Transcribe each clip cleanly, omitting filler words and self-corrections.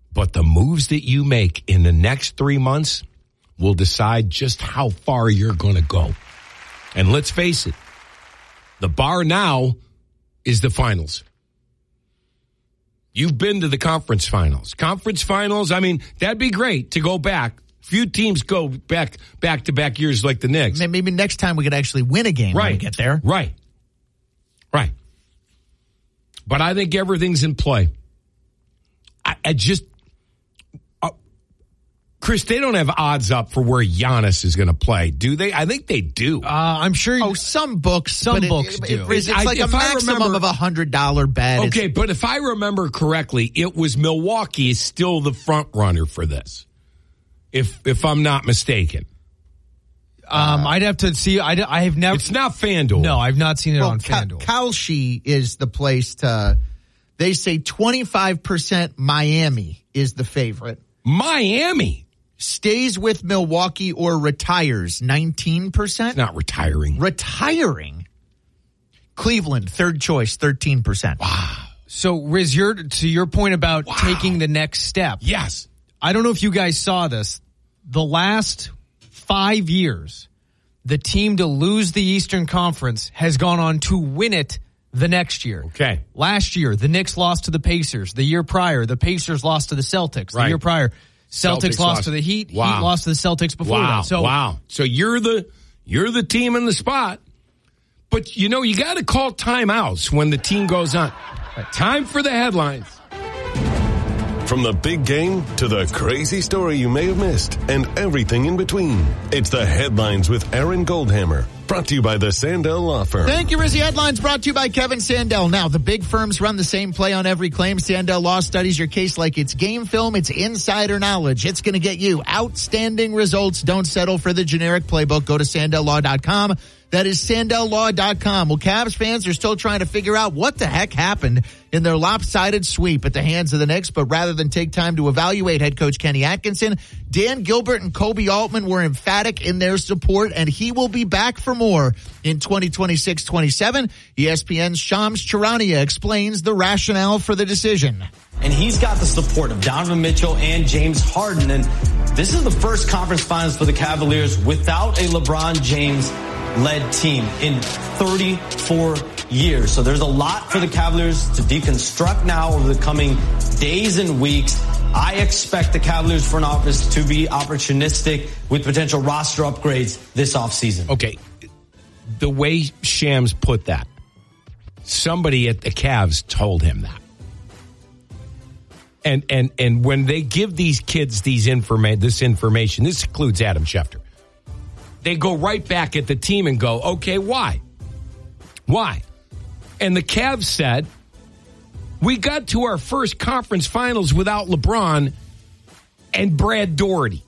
But the moves that you make in the next 3 months will decide just how far you're going to go. And let's face it, the bar now is the finals. You've been to the conference finals. Conference finals, I mean, that'd be great to go back. Few teams go back-to-back years like the Knicks. Maybe next time we could actually win a game when we get there. Right. But I think everything's in play. I just... Chris, they don't have odds up for where Giannis is going to play, do they? I think they do. I'm sure. Some books do. It's like a maximum of $100 bet. Okay, but if I remember correctly, it was Milwaukee is still the front runner for this. If I'm not mistaken. I'd have to see. I have never. It's not FanDuel. No, I've not seen it on FanDuel. Kalshi is the place to. They say 25% Miami is the favorite. Miami stays with Milwaukee or retires 19%. Not retiring. Retiring. Cleveland, third choice, 13%. Wow. So, Riz, to your point about taking the next step. Yes. I don't know if you guys saw this. The last 5 years, the team to lose the Eastern Conference has gone on to win it the next year. Okay. Last year, the Knicks lost to the Pacers. The year prior, the Pacers lost to the Celtics. The year prior, Celtics lost to the Heat. Wow. Heat lost to the Celtics before that. So you're the team in the spot. But, you got to call timeouts when the team goes on. Time for the headlines. From the big game to the crazy story you may have missed and everything in between. It's the Headlines with Aaron Goldhammer. Brought to you by the Sandell Law Firm. Thank you, Rizzy. Headlines brought to you by Kevin Sandell. Now, the big firms run the same play on every claim. Sandell Law studies your case like it's game film. It's insider knowledge. It's going to get you outstanding results. Don't settle for the generic playbook. Go to SandellLaw.com. That is SandellLaw.com. Well, Cavs fans are still trying to figure out what the heck happened in their lopsided sweep at the hands of the Knicks. But rather than take time to evaluate head coach Kenny Atkinson, Dan Gilbert and Kobe Altman were emphatic in their support, and he will be back for more in 2026-27. ESPN's Shams Charania explains the rationale for the decision. And he's got the support of Donovan Mitchell and James Harden. And this is the first conference finals for the Cavaliers without a LeBron James-led team in 34 years. So there's a lot for the Cavaliers to deconstruct now over the coming days and weeks. I expect the Cavaliers front office to be opportunistic with potential roster upgrades this offseason. Okay. The way Shams put that, somebody at the Cavs told him that. And when they give these kids this information, this includes Adam Schefter, they go right back at the team and go, okay, why? Why? And the Cavs said, we got to our first conference finals without LeBron and Brad Daugherty.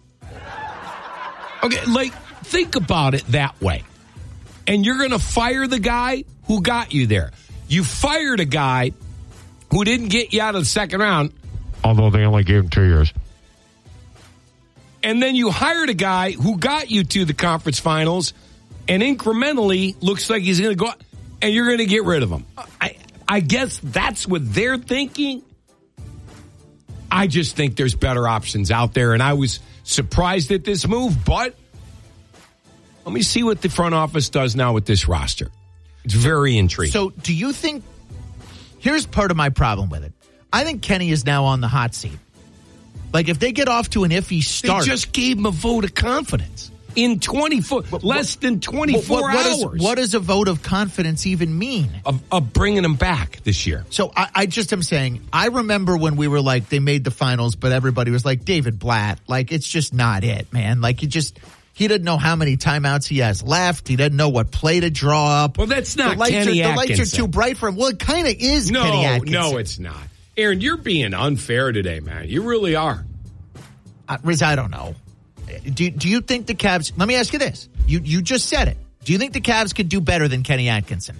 Okay, think about it that way. And you're going to fire the guy who got you there. You fired a guy who didn't get you out of the second round, although they only gave him 2 years. And then you hired a guy who got you to the conference finals and incrementally looks like he's going to go, and you're going to get rid of him. I guess that's what they're thinking. I just think there's better options out there, and I was surprised at this move, but let me see what the front office does now with this roster. It's very intriguing. So do you think, here's part of my problem with it. I think Kenny is now on the hot seat. Like, if they get off to an iffy start. They just gave him a vote of confidence in less than 24 hours. What does a vote of confidence even mean? Of bringing him back this year. So I just am saying, I remember when we were like, they made the finals, but everybody was like, David Blatt, like, it's just not it, man. Like, he doesn't know how many timeouts he has left. He doesn't know what play to draw up. Well, that's not Kenny Atkinson. The lights are too bright for him. Well, it kind of is Kenny Atkinson. No, it's not. Aaron, you're being unfair today, man. You really are. Riz, I don't know. Do you think the Cavs... Let me ask you this. You just said it. Do you think the Cavs could do better than Kenny Atkinson?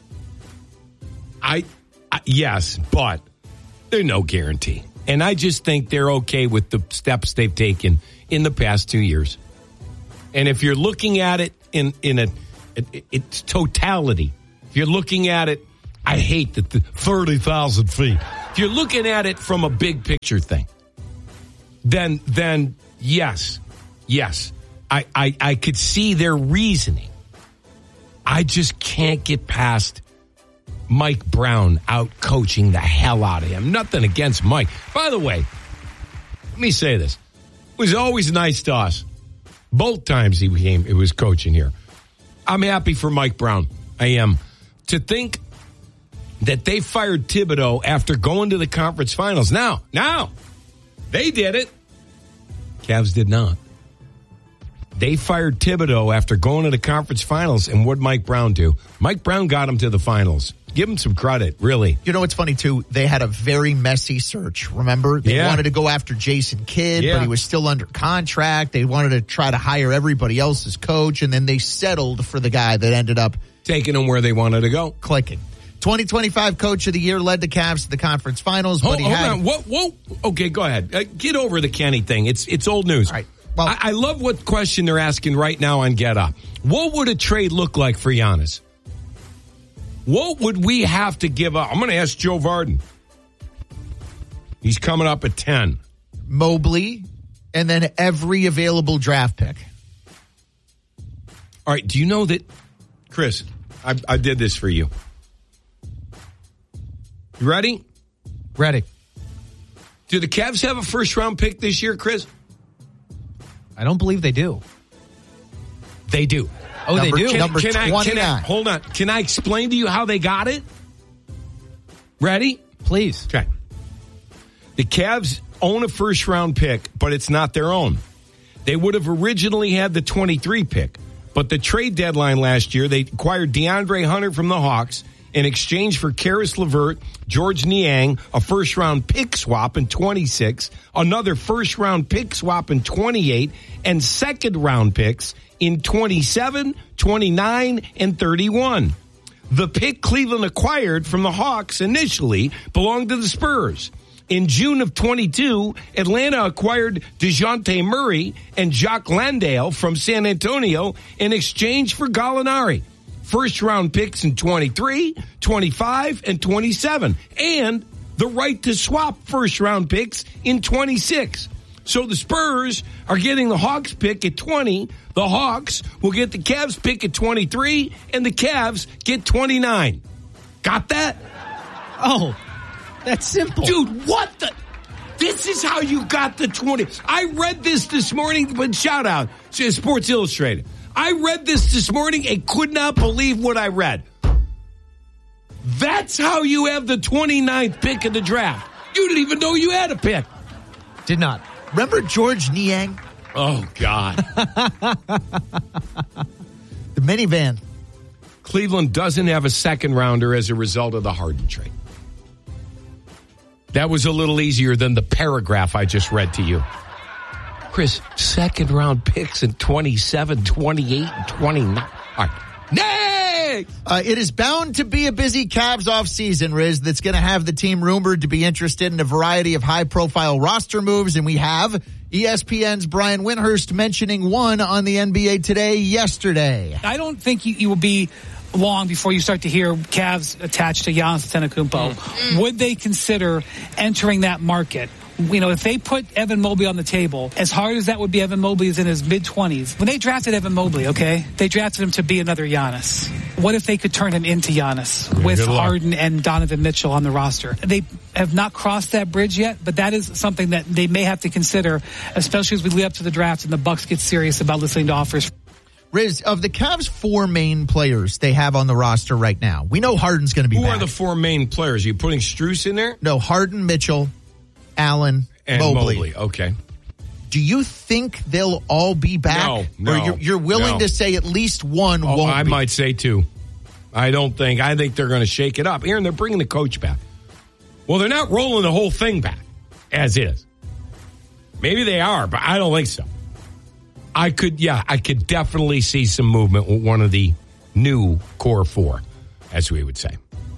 Yes, but there's no guarantee. And I just think they're okay with the steps they've taken in the past 2 years. And if you're looking at it in its totality, if you're looking at it, I hate that the 30,000 feet. If you're looking at it from a big picture thing, then yes. I could see their reasoning. I just can't get past Mike Brown out coaching the hell out of him. Nothing against Mike. By the way, let me say this. It was always nice to us. Both times it was coaching here. I'm happy for Mike Brown. I am. To think that they fired Thibodeau after going to the conference finals. Now, they did it. Cavs did not. They fired Thibodeau after going to the conference finals, and what'd Mike Brown do? Mike Brown got them to the finals. Give him some credit, really. You know what's funny, too? They had a very messy search, remember? They wanted to go after Jason Kidd, but he was still under contract. They wanted to try to hire everybody else as coach, and then they settled for the guy that ended up taking them where they wanted to go. Clicking. 2025 Coach of the Year, led the Cavs to the conference finals. But hold on. Whoa. Okay, go ahead. Get over the Kenny thing. It's old news. All right. Well, I love what question they're asking right now on Get Up. What would a trade look like for Giannis? What would we have to give up? I'm going to ask Joe Varden. He's coming up at 10. Mobley, and then every available draft pick. All right, do you know that, Chris, I did this for you. You ready? Ready. Do the Cavs have a first-round pick this year, Chris? I don't believe they do. They do. Oh, they do? Number 29. Hold on. Can I explain to you how they got it? Ready? Please. Okay. The Cavs own a first-round pick, but it's not their own. They would have originally had the 23 pick, but the trade deadline last year, they acquired DeAndre Hunter from the Hawks in exchange for Karis LeVert, George Niang, a first-round pick swap in 26, another first-round pick swap in 28, and second-round picks in 27, 29, and 31. The pick Cleveland acquired from the Hawks initially belonged to the Spurs. In June of 22, Atlanta acquired DeJounte Murray and Jacques Landale from San Antonio in exchange for Gallinari. First-round picks in 23, 25, and 27, and the right to swap first-round picks in 26. So the Spurs are getting the Hawks pick at 20, the Hawks will get the Cavs pick at 23, and the Cavs get 29. Got that? Oh, that's simple. Dude, what the? This is how you got the 20. I read this morning, but shout out to Sports Illustrated. I read this morning and could not believe what I read. That's how you have the 29th pick in the draft. You didn't even know you had a pick. Did not. Remember George Niang? Oh, God. The minivan. Cleveland doesn't have a second rounder as a result of the Harden trade. That was a little easier than the paragraph I just read to you. Chris, second round picks in 27, 28, and 29. All right. Next! It is bound to be a busy Cavs offseason, Riz, that's going to have the team rumored to be interested in a variety of high-profile roster moves, and we have ESPN's Brian Windhorst mentioning one on the NBA Today yesterday. I don't think you will be long before you start to hear Cavs attached to Giannis Antetokounmpo. Would they consider entering that market? You know, if they put Evan Mobley on the table, as hard as that would be, Evan Mobley is in his mid-20s. When they drafted Evan Mobley, okay, they drafted him to be another Giannis. What if they could turn him into Giannis with Harden and Donovan Mitchell on the roster? They have not crossed that bridge yet, but that is something that they may have to consider, especially as we lead up to the draft and the Bucks get serious about listening to offers. Riz, of the Cavs' four main players they have on the roster right now, we know Harden's going to be back. Who are the four main players? Are you putting Strus in there? No, Harden, Mitchell, Allen, and Mobley. Okay. Do you think they'll all be back? No. Or you're willing to say at least one won't I be? might say two. I think they're going to shake it up. Aaron, they're bringing the coach back. Well, they're not rolling the whole thing back as is. Maybe they are, but I don't think so. I could definitely see some movement with one of the new core four, as we would say.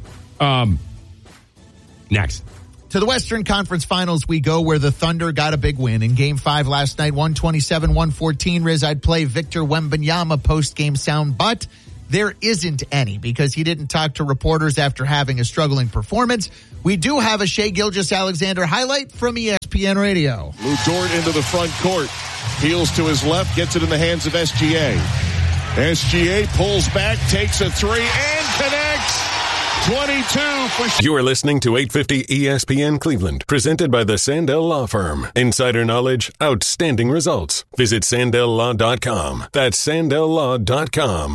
Next. To the Western Conference Finals we go, where the Thunder got a big win in Game 5 last night, 127-114. Riz, I'd play Victor Wembanyama post-game sound, but there isn't any because he didn't talk to reporters after having a struggling performance. We do have a Shai Gilgeous-Alexander highlight from ESPN Radio. Lou Dort into the front court. Peels to his left, gets it in the hands of SGA. SGA pulls back, takes a three, and connects. 22 for... You are listening to 850 ESPN Cleveland, presented by the Sandell Law Firm. Insider knowledge, outstanding results. Visit SandellLaw.com. That's SandellLaw.com.